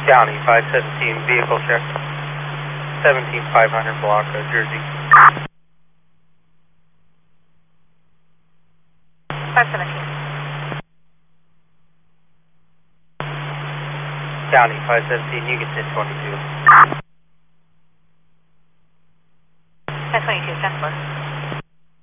County 517, vehicle check. 17500 block of Jersey. 517. County 517, you can hit 22. 522, 10-4.